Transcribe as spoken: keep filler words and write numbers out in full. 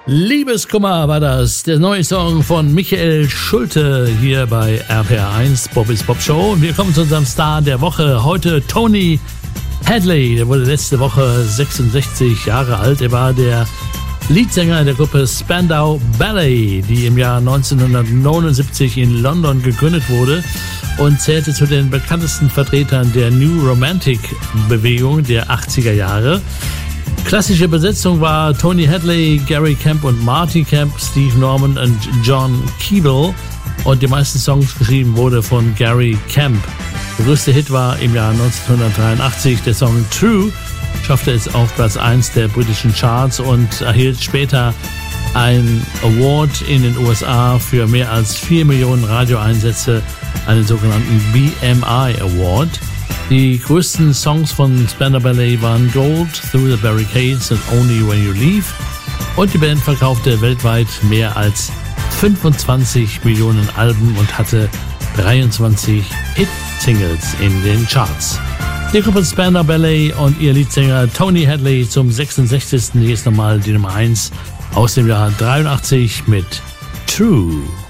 Liebeskummer war das, der neue Song von Michael Schulte hier bei R P R eins, Bobby's Pop Show. Und wir kommen zu unserem Star der Woche, heute Tony Hadley. Der wurde letzte Woche sechsundsechzig Jahre alt. Er war der Leadsänger der Gruppe Spandau Ballet, die im Jahr neunzehnhundertneunundsiebzig in London gegründet wurde und zählte zu den bekanntesten Vertretern der New Romantic Bewegung der achtziger Jahre. Klassische Besetzung war Tony Hadley, Gary Camp und Marty Camp, Steve Norman und John Keeble, und die meisten Songs geschrieben wurde von Gary Camp. Der größte Hit war im Jahr neunzehnhundertdreiundachtzig der Song True, schaffte es auf Platz eins der britischen Charts und erhielt später ein Award in den U S A für mehr als vier Millionen Radioeinsätze, einen sogenannten B M I Award. Die größten Songs von Spandau Ballet waren Gold, Through the Barricades und Only When You Leave, und die Band verkaufte weltweit mehr als fünfundzwanzig Millionen Alben und hatte dreiundzwanzig Hit-Singles in den Charts. Die Gruppe Spandau Ballet und ihr Leadsänger Tony Hadley zum sechsundsechzigsten Hier ist nochmal die Nummer eins aus dem Jahr dreiundachtzig mit True.